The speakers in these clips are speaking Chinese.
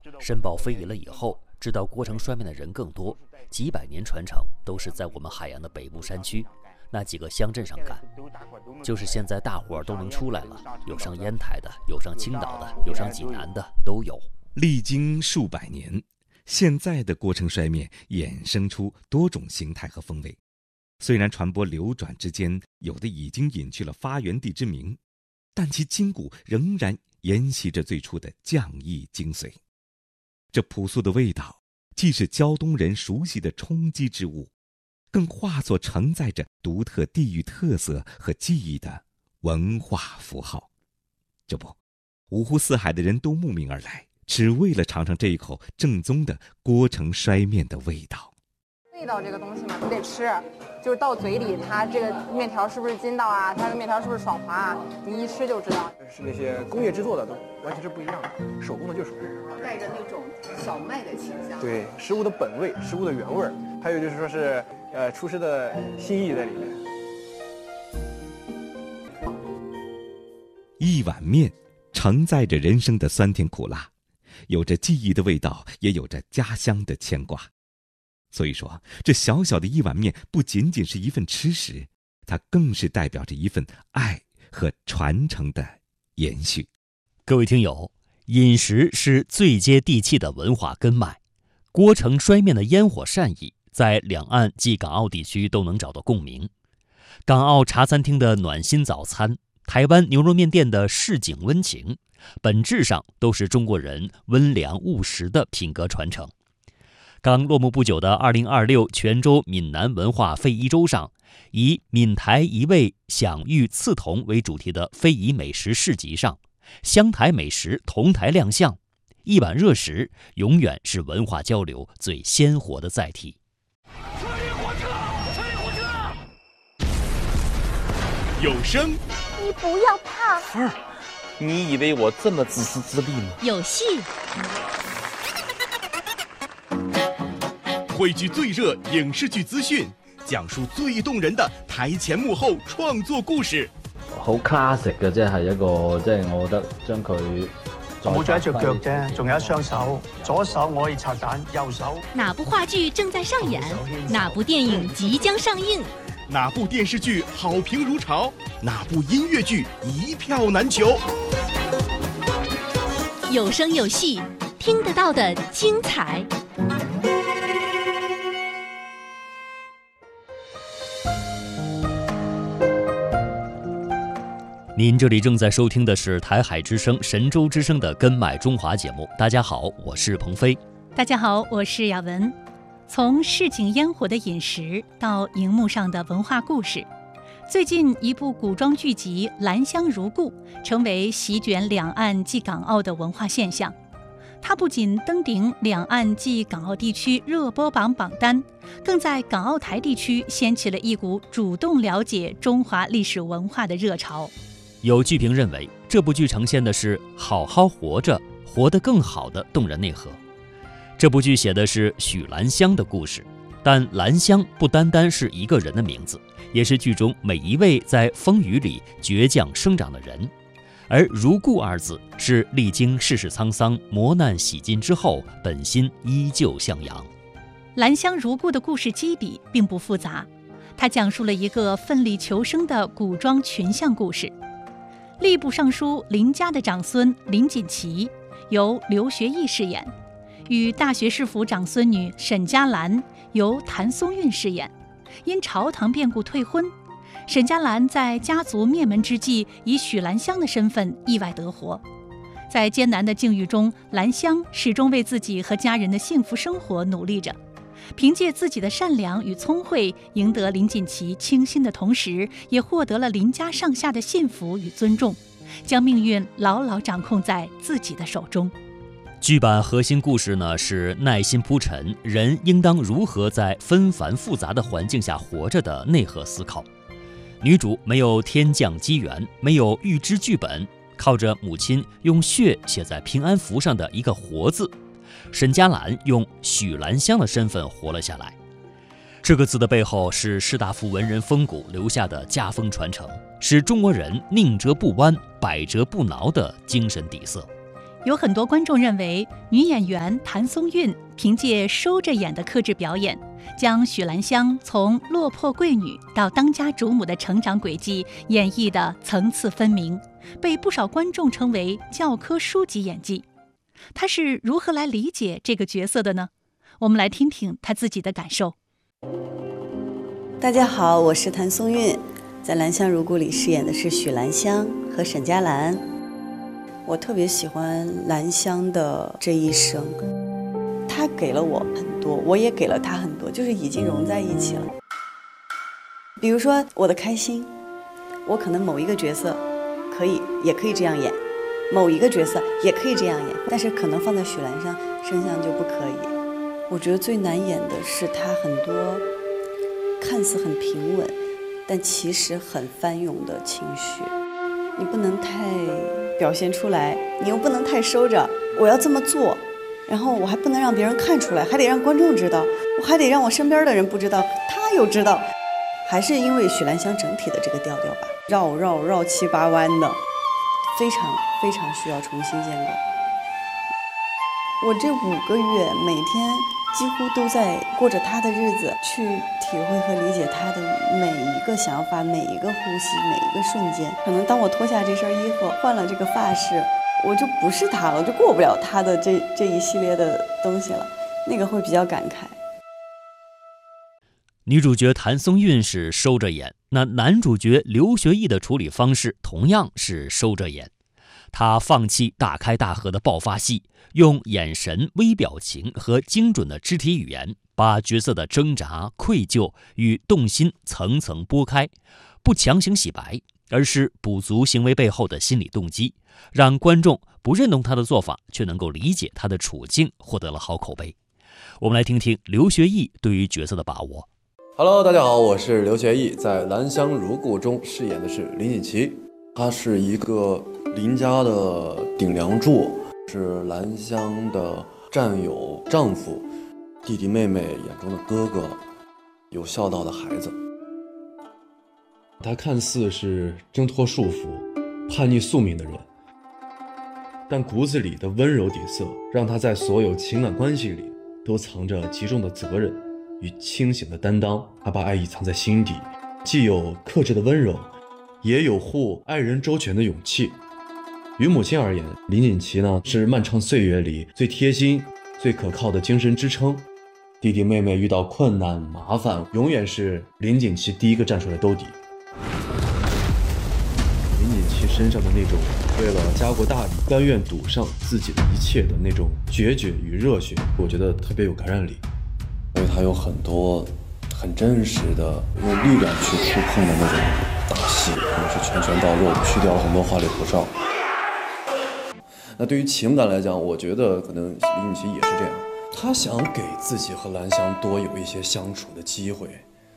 申报非遗了以后，知道锅城摔面的人更多，几百年传承都是在我们海洋的北部山区那几个乡镇上干。就是现在大伙儿都能出来了，有上烟台的，有上青岛的，有上济南的，都有。 历经数百年，现在的锅城摔面衍生出多种形态和风味。虽然传播流转之间，有的已经隐去了发源地之名，但其筋骨仍然沿袭着最初的匠艺精髓。这朴素的味道，既是胶东人熟悉的冲击之物，更化作承载着独特地域特色和记忆的文化符号。这不，五湖四海的人都慕名而来，只为了尝尝这一口正宗的锅城摔面的味道。 味道这个东西嘛，你得吃，就是到嘴里，它这个面条是不是筋道啊？它的面条是不是爽滑啊？你一吃就知道。 是那些工业制作的都完全是不一样的，手工的就是带着那种小麦的清香。 对，食物的本味，食物的原味儿，还有就是说是厨师的心意在里面。 一碗面承载着人生的酸甜苦辣，有着记忆的味道，也有着家乡的牵挂。所以说，这小小的一碗面不仅仅是一份吃食，它更是代表着一份爱和传承的延续。 各位听友，饮食是最接地气的文化根脉，锅城摔面的烟火善意在两岸及港澳地区都能找到共鸣。港澳茶餐厅的暖心早餐，台湾牛肉面店的市井温情，本质上都是中国人温良务实的品格传承。刚落幕不久的2026泉州闽南文化非遗周上，以闽台一味享誉刺桐为主题的非遗美食市集上，湘台美食同台亮相。一碗热食永远是文化交流最鲜活的载体。 吹火车，吹火车！有声， 你不要怕。 凤儿，你以为我这么自私自利吗？ 有戏。 汇聚最热影視劇資訊，講述最動人的台前幕後創作故事。 好 classic 嘅，即係一個，即係我覺得將佢冇咗一隻腳啫，仲有一雙手，左手我可以拆彈，右手。 哪部話劇正在上演？哪部電影即將上映？ 哪部電視劇好評如潮？哪部音樂劇一票難求？ 有聲有戲，聽得到的精彩。 您这里正在收听的是台海之声神州之声的根脉中华节目。大家好，我是鹏飞。 大家好，我是雅文。从市井烟火的饮食到荧幕上的文化故事，最近一部古装剧集《兰香如故》成为席卷两岸及港澳的文化现象。它不仅登顶两岸及港澳地区热播榜榜单，更在港澳台地区掀起了一股主动了解中华历史文化的热潮。 有剧评认为，这部剧呈现的是好好活着，活得更好的动人内核。这部剧写的是许兰香的故事，但兰香不单单是一个人的名字，也是剧中每一位在风雨里倔强生长的人。而如故二字是历经世事沧桑，磨难洗尽之后，本心依旧向阳。 兰香如故的故事基底并不复杂，它讲述了一个奋力求生的古装群像故事。吏部尚书林家的长孙林锦旗由刘学义饰演，与大学士府长孙女沈佳兰由谭松韵饰演。因朝堂变故退婚，沈佳兰在家族灭门之际，以许兰香的身份意外得活。在艰难的境遇中，兰香始终为自己和家人的幸福生活努力着。凭借自己的善良与聪慧，赢得林锦旗倾心的同时，也获得了林家上下的信服与尊重，将命运牢牢掌控在自己的手中。 剧版核心故事呢是耐心铺陈人应当如何在纷繁复杂的环境下活着的内核思考。女主没有天降机缘，没有预知剧本，靠着母亲用血写在平安符上的一个活字，沈佳兰用许兰香的身份活了下来。这个字的背后是士大夫文人风骨留下的家风传承，是中国人宁折不弯、百折不挠的精神底色。 有很多观众认为，女演员谭松韵凭借收着眼的克制表演，将许兰香从落魄贵女到当家主母的成长轨迹演绎得层次分明，被不少观众称为教科书级演技。她是如何来理解这个角色的呢？我们来听听她自己的感受。 大家好，我是谭松韵，在《兰香如故》里饰演的是许兰香和沈佳兰。我特别喜欢兰香的这一生，她给了我很多，我也给了她很多，就是已经融在一起了。比如说我的开心，我可能某一个角色也可以这样演，某一个角色也可以这样演，但是可能放在许兰香身上就不可以。我觉得最难演的是她很多看似很平稳，但其实很翻涌的情绪，你不能太表现出来，你又不能太收着。我要这么做，然后我还不能让别人看出来，还得让观众知道，我还得让我身边的人不知道，他又知道。还是因为许兰香整体的这个调调吧，绕七八弯的，非常非常需要重新建构。我这5个月每天几乎都在过着他的日子，去体会和理解他的每一个想法，每一个呼吸，每一个瞬间。可能当我脱下这身衣服，换了这个发饰，我就不是他了，我就过不了他的这一系列的东西了，那个会比较感慨。 女主角谭松韵是收着眼，那男主角刘学义的处理方式同样是收着眼。他放弃大开大合的爆发戏，用眼神、微表情和精准的肢体语言，把角色的挣扎、愧疚与动心层层剥开，不强行洗白，而是补足行为背后的心理动机，让观众不认同他的做法，却能够理解他的处境，获得了好口碑。我们来听听刘学义对于角色的把握。 Hello， 大家好，我是刘学义，在《兰香如故》中饰演的是林锦琪，她是一个林家的顶梁柱，是兰香的战友、丈夫、弟弟妹妹眼中的哥哥，有孝道的孩子。 他看似是挣脱束缚、叛逆宿命的人，但骨子里的温柔底色，让他在所有情感关系里都藏着极重的责任与清醒的担当。他把爱意藏在心底，既有克制的温柔，也有护爱人周全的勇气。于母亲而言，林锦琪呢是漫长岁月里最贴心、最可靠的精神支撑。弟弟妹妹遇到困难麻烦，永远是林锦琪第一个站出来兜底。林锦琪身上的那种为了家国大义甘愿赌上自己的一切的那种决绝与热血，我觉得特别有感染力。 因为他有很多很真实的用力量去触碰的那种打戏，可能是拳拳到肉，去掉了很多花里胡哨。那对于情感来讲，我觉得可能林锦琪也是这样，他想给自己和兰香多有一些相处的机会。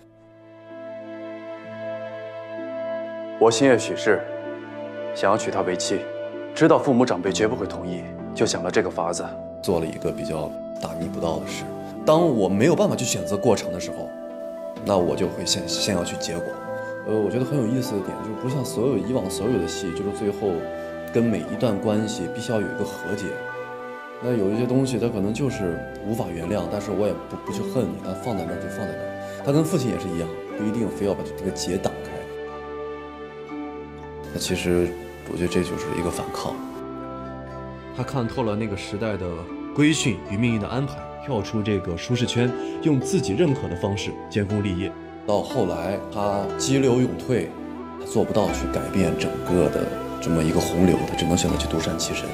我心悦许氏，想要娶她为妻，知道父母长辈绝不会同意，就想了这个法子， 做了一个比较大逆不道的事。当我没有办法去选择过程的时候，那我就会先要去结果。我觉得很有意思的点就是，不像以往所有的戏，就是最后跟每一段关系必须要有一个和解。那有一些东西，它可能就是无法原谅，但是我也不去恨你，它放在那儿就放在那儿。他跟父亲也是一样，不一定非要把这个结打开。那其实我觉得这就是一个反抗。 他看透了那个时代的规训与命运的安排，跳出这个舒适圈，用自己认可的方式建功立业。 到后来他激流勇退，他做不到去改变整个的这么一个洪流，他只能选择去独善其身。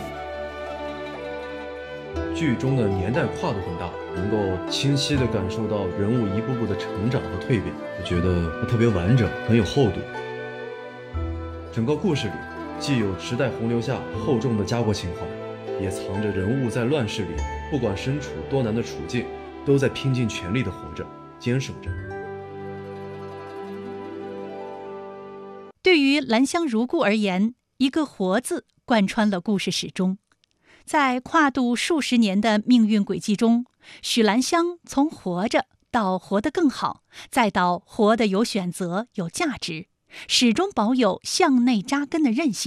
剧中的年代跨度很大，能够清晰地感受到人物一步步的成长和蜕变，我觉得它特别完整，很有厚度。整个故事里既有时代洪流下厚重的家国情怀，也藏着人物在乱世里不管身处多难的处境，都在拼尽全力地活着，坚守着。 对于兰香如故而言，一个活字贯穿了故事始终。在跨度数十年的命运轨迹中，许兰香从活着到活得更好，再到活得有选择、有价值，始终保有向内扎根的韧性，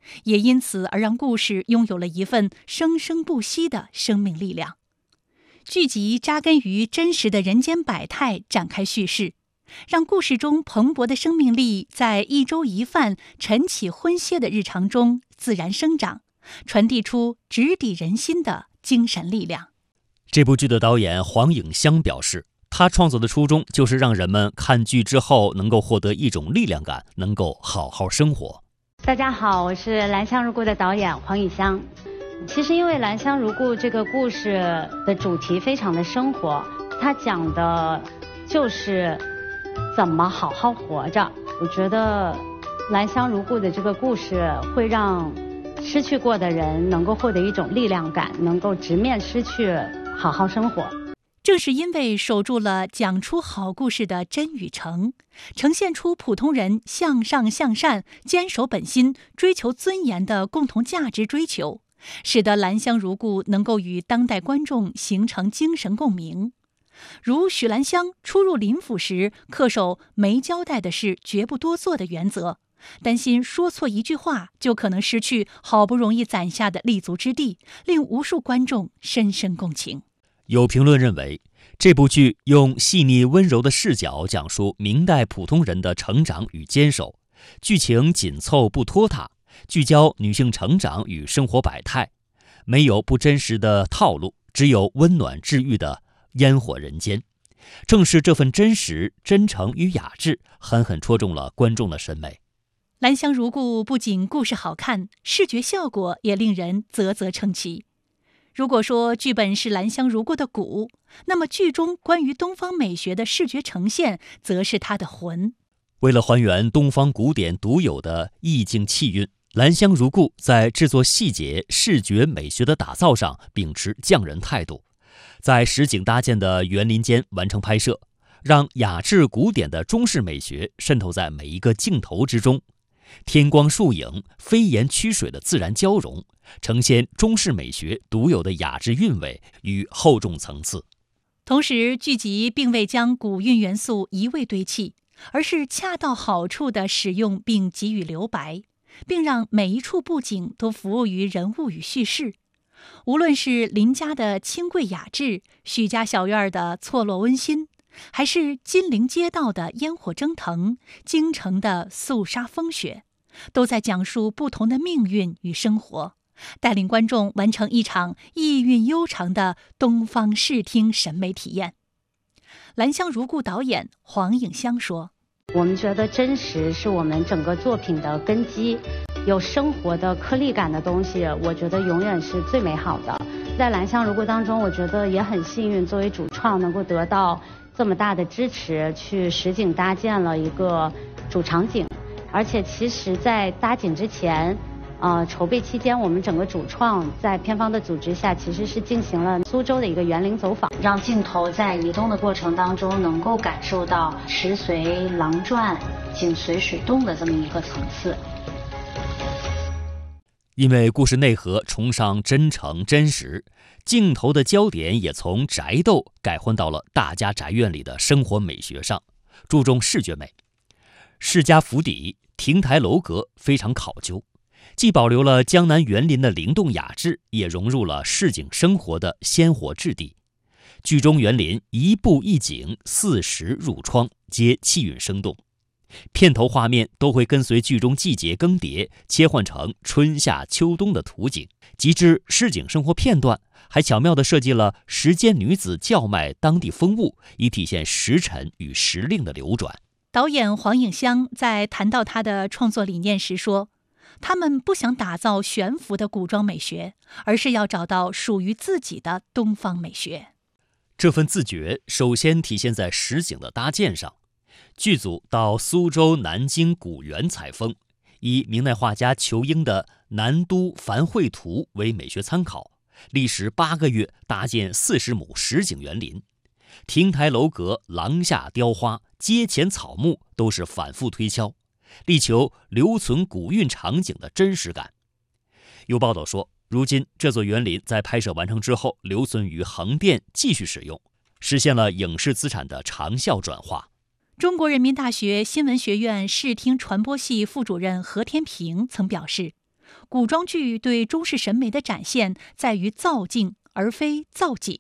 也因此而让故事拥有了一份生生不息的生命力量。剧集扎根于真实的人间百态展开叙事，让故事中蓬勃的生命力在一粥一饭、晨起昏歇的日常中自然生长，传递出直抵人心的精神力量。 这部剧的导演黄颖香表示，他创作的初衷就是让人们看剧之后能够获得一种力量感，能够好好生活。 大家好，我是兰香如故的导演黄颖香。其实因为兰香如故这个故事的主题非常的生活，它讲的就是怎么好好活着。我觉得兰香如故的这个故事会让失去过的人能够获得一种力量感，能够直面失去，好好生活。 正是因为守住了讲出好故事的真与诚，呈现出普通人向上向善、坚守本心、追求尊严的共同价值追求，使得兰香如故能够与当代观众形成精神共鸣。如许兰香初入林府时，恪守没交代的事绝不多做的原则，担心说错一句话就可能失去好不容易攒下的立足之地，令无数观众深深共情。 有评论认为，这部剧用细腻温柔的视角讲述明代普通人的成长与坚守，剧情紧凑不拖沓，聚焦女性成长与生活百态，没有不真实的套路，只有温暖治愈的烟火人间。正是这份真实、真诚与雅致，狠狠戳中了观众的审美。 兰香如故不仅故事好看，视觉效果也令人啧啧称奇。如果说剧本是兰香如故的骨，那么剧中关于东方美学的视觉呈现则是它的魂。 为了还原东方古典独有的意境气韵，兰香如故在制作细节、视觉美学的打造上秉持匠人态度，在实景搭建的园林间完成拍摄，让雅致古典的中式美学渗透在每一个镜头之中，天光树影、飞檐曲水的自然交融，呈现中式美学独有的雅致韵味与厚重层次。 同时，剧集并未将古韵元素一味堆砌，而是恰到好处地使用并给予留白，并让每一处布景都服务于人物与叙事。无论是林家的清贵雅致，许家小院的错落温馨，还是金陵街道的烟火蒸腾，京城的肃杀风雪，都在讲述不同的命运与生活，带领观众完成一场意蕴悠长的东方视听审美体验。兰香如故导演黄颖香说， 我们觉得真实是我们整个作品的根基，有生活的颗粒感的东西，我觉得永远是最美好的。在兰香如故当中，我觉得也很幸运，作为主创能够得到这么大的支持，去实景搭建了一个主场景。而且其实在搭景之前，筹备期间，我们整个主创在片方的组织下，其实是进行了苏州的一个园林走访，让镜头在移动的过程当中能够感受到石随廊转、景随水动的这么一个层次。 因为故事内核崇尚真诚真实，镜头的焦点也从宅斗改换到了大家宅院里的生活美学上，注重视觉美。世家府邸、亭台楼阁非常考究，既保留了江南园林的灵动雅致，也融入了市井生活的鲜活质地。剧中园林一步一景，40入窗，皆气韵生动。片头画面都会跟随剧中季节更迭，切换成春夏秋冬的图景，及至市井生活片段，还巧妙地设计了时间女子叫卖当地风物，以体现时辰与时令的流转。 导演黄颖香在谈到他的创作理念时说，他们不想打造悬浮的古装美学，而是要找到属于自己的东方美学。 这份自觉首先体现在实景的搭建上。剧组到苏州、南京古园采风，以明代画家仇英的《南都繁绘图》为美学参考，历时8个月搭建40亩实景园林，亭台楼阁、廊下雕花、街前草木都是反复推敲，力求留存古韵场景的真实感。有报道说，如今这座园林在拍摄完成之后留存于横店继续使用，实现了影视资产的长效转化。 中国人民大学新闻学院视听传播系副主任何天平曾表示， 古装剧对中式审美的展现在于造境而非造景。